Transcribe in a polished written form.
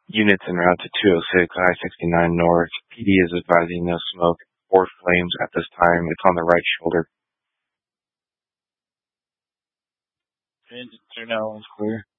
Units en route to 206 I-69 North. PD is advising no smoke or flames at this time. It's on the right shoulder. Engines are now clear.